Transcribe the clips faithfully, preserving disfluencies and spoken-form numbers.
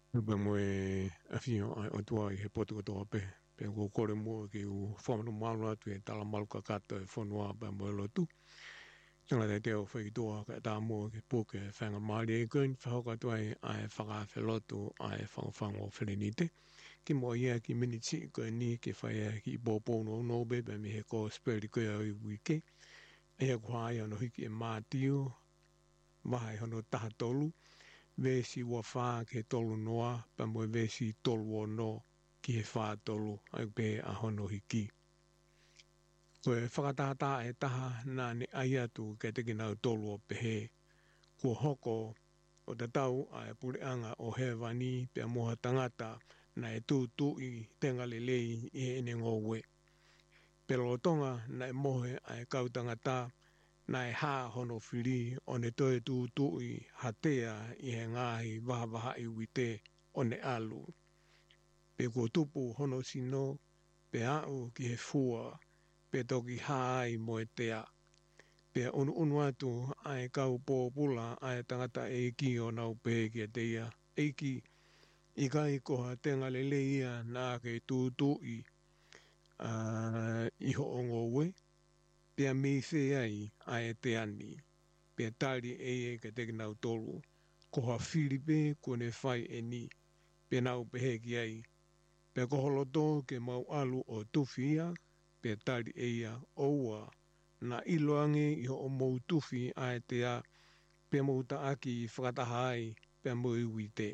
Pe moe afio ai o tua i he potu o toa pe. Pe ko kore mo ki u whamanu malu atu e tala malu ka kata e whanua pe moe lotu. Tanga te teo whai toa ka tā mo ki puke e whanga maari e koin whahoka tua i ai whakawhi lotu ai whangwhango whenenite. Ki mo ia ki miniti koe ni ki whai e ki bōpō no no be pe mi he ko speri koe au i wike. E kua ai ano hiki e mātiu, mahai hono taha tolu. Vesi ua whā ke tolu noa, pa moe vesi tolu o no ki he whā tolu, ai pe a hono hiki. Koe whakatata e taha nā ne ai atu ke te kinau tolu o pehe. Kua hoko o te tau a e pureanga o he wani pe a moha tangata na e tū tū i tenga le lei i he ene ngowe. Pero o tonga na e mohe a e kau tangata na e hā hono whiri o ne toe tū tū i hatea i he ngāhi waha waha i wite o ne alu. Pe ko tupu hono sino, pe au ki he fua, pe toki hā i mo e tea. Pe unu unu atu a e kau pōpula a e tangata e ki o nau pe ki a teia. E ki i kai koha tenga le leia nā ke tū tū i uh, i ho ongo we. Pea mi se ai a e te ani. Pea tari e e ke te nau tolu. Ko ha Filipe ko ne whai e ni. Pea nau pehe ki ai. Pea ko holoto ke mau alu o tufia. Pea tari e ia oua. Na iloange i ho o mou tufi a e te a. Pea mou ta aki i whakatahai. Pea mou i wite.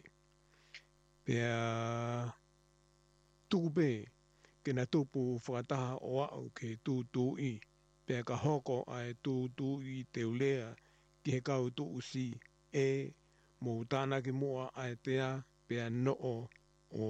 Pea tupe ke na tupu whakataha o au ke tū tū i. Pea ka hoko ai tū tū i te ulea ki he kau tū usi e mō tāna ki mua ai tea pea no o o,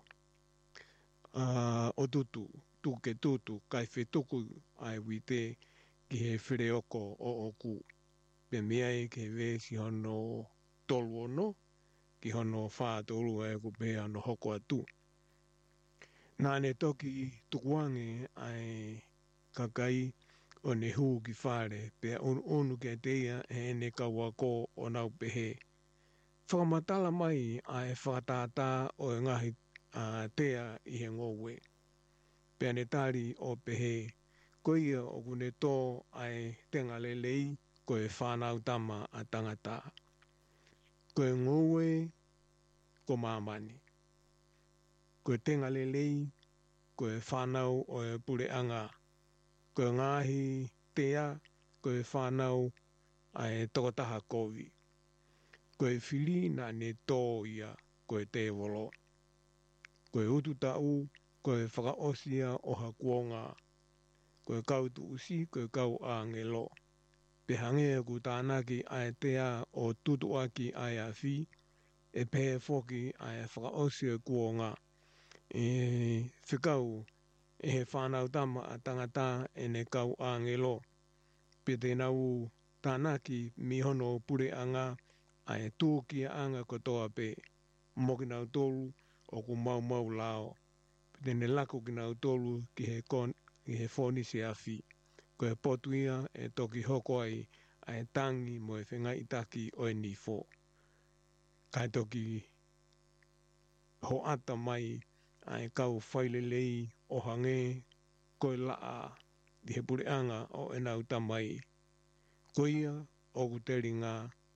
uh, o tutu, tū ke tutu, kai whetuku ai wite ki he whireoko o oku. Pea mea e ke we si hono tolu ono, ki hono whā tolu e ku pea no hoko atu. Nāne toki tukuange ai kakai o ne hū ki whare, pea onu, onu ke teia e ne kaua ko o nau pehe. Whakamatala mai a e whakatātā o e ngahi a tea i he ngowe. Pea ne tari o pehe, ko ia o kune tō ai tenga le lei, ko e whanau tama a tangata. Ko e ngowe, ko mamani. Ko e tenga le lei, ko e whanau o e pureanga. Ko e ngāhi tea, ko e whanau a e tokotaha kovi. Ko e whiri na ne tō ia, ko e te wolo. Ko e utu tau, ko e whakaosia o ha kuonga. Ko e kau tu usi, ko e kau a ngelo. Pe hangea ku tānaki a e tea o tutuaki a e a whi, e pehe foki a e whakaosia kuonga. E whikau, e he whanau tama a tangata e ne kau angelo. Pe te nau tānaki mihono pure anga a e tūki anga kotoa pe. Moki nau tolu o ku mau mau lao. Pe te ne lako ki nau tolu ki he, kon, ki he foni se awhi. Ko e potuia e toki hoko ai a e tangi mo e whenga itaki o e nifo. Kai toki ho ata mai ai kau whailelei o hange koe laa di he pureanga o e nau tamai. Ko ia o kuteringa